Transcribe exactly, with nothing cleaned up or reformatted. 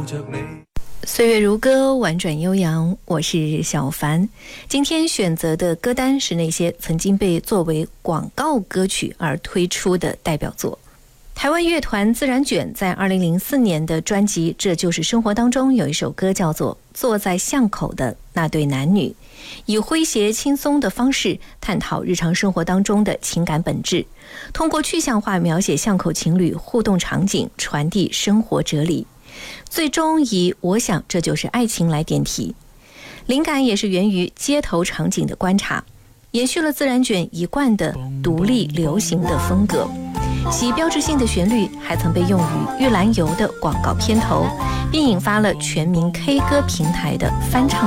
着你。 岁月如歌，婉转悠扬，我是小凡。今天选择的歌单是那些曾经被作为广告歌曲而推出的代表作。台湾乐团自然卷在二零零四年的专辑《这就是生活》当中有一首歌叫做《坐在巷口的那对男女》，以诙谐轻松的方式探讨日常生活当中的情感本质，通过具象化描写巷口情侣互动场景，传递生活哲理，最终以我想这就是爱情来点题。灵感也是源于街头场景的观察，延续了自然卷一贯的独立流行的风格。其标志性的旋律还曾被用于玉兰油的广告片头，并引发了全民 K 歌平台的翻唱